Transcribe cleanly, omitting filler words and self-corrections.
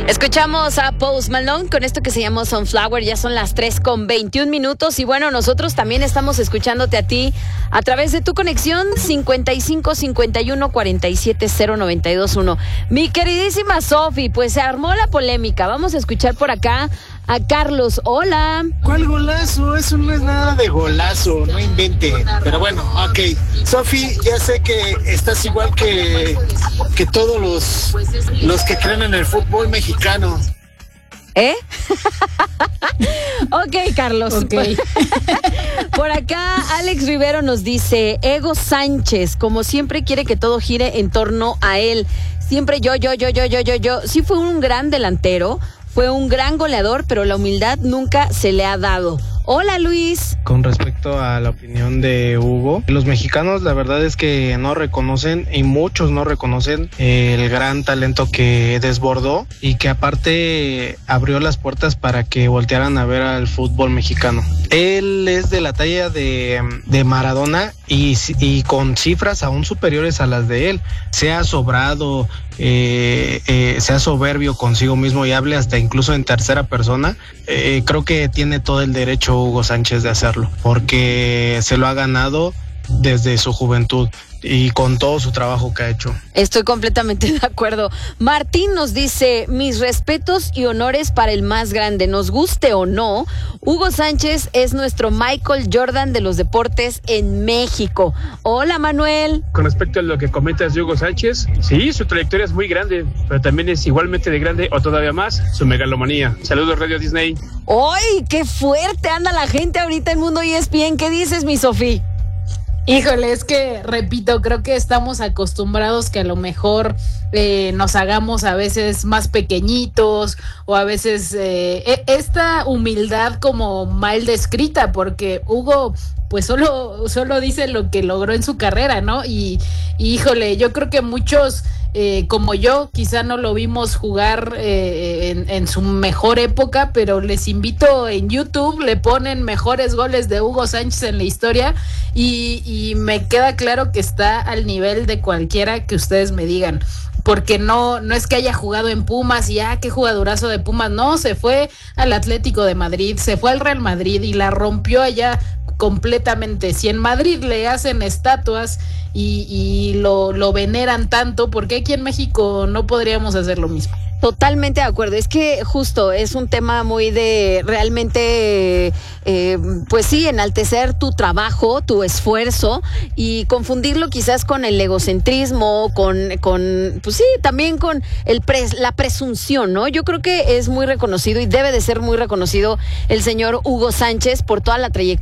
Escuchamos a Post Malone con esto que se llama Sunflower. Ya son las 3:21 y bueno, nosotros también estamos escuchándote a ti a través de tu conexión 55 51 47 0921. Mi queridísima Sofi, pues se armó la polémica. Vamos a escuchar por acá a Carlos. Hola. ¿Cuál golazo? Eso no es nada de golazo, no invente. Pero bueno, ok. Sofi, ya sé que estás igual que todos los que creen en el fútbol mexicano. Ok, Carlos. Okay. Por acá, Alex Rivero nos dice, Ego Sánchez, como siempre quiere que todo gire en torno a él. Siempre yo. Sí fue un gran delantero, fue un gran goleador, pero la humildad nunca se le ha dado. Hola, Luis. Con respecto a la opinión de Hugo, los mexicanos la verdad es que no reconocen, y muchos no reconocen, el gran talento que desbordó y que aparte abrió las puertas para que voltearan a ver al fútbol mexicano. Él es de la talla de Maradona y con cifras aún superiores a las de él. Sea sobrado, sea soberbio consigo mismo y hable hasta incluso en tercera persona, creo que tiene todo el derecho Hugo Sánchez de hacerlo, porque se lo ha ganado desde su juventud y con todo su trabajo que ha hecho. Estoy completamente de acuerdo. Martín nos dice, mis respetos y honores para el más grande, nos guste o no, Hugo Sánchez es nuestro Michael Jordan de los deportes en México. Hola, Manuel. Con respecto a lo que comentas de Hugo Sánchez, sí, su trayectoria es muy grande, pero también es igualmente de grande, o todavía más, su megalomanía. Saludos, Radio Disney. ¡Ay, qué fuerte anda la gente ahorita en Mundo ESPN! ¿Qué dices, mi Sofi? Híjole, es que, repito, creo que estamos acostumbrados que a lo mejor nos hagamos a veces más pequeñitos o a veces esta humildad como mal descrita, porque Hugo pues solo dice lo que logró en su carrera, ¿no? Y híjole, yo creo que muchos como yo quizá no lo vimos jugar en su mejor época, pero les invito en YouTube, le ponen mejores goles de Hugo Sánchez en la historia y me queda claro que está al nivel de cualquiera que ustedes me digan, porque no es que haya jugado en Pumas y qué jugadorazo de Pumas, no, se fue al Atlético de Madrid, se fue al Real Madrid y la rompió allá completamente. Si en Madrid le hacen estatuas y lo veneran tanto, ¿por qué aquí en México no podríamos hacer lo mismo? Totalmente de acuerdo, es que justo es un tema muy de realmente, pues sí, enaltecer tu trabajo, tu esfuerzo y confundirlo quizás con el egocentrismo, pues sí, también con la presunción, ¿no? Yo creo que es muy reconocido y debe de ser muy reconocido el señor Hugo Sánchez por toda la trayectoria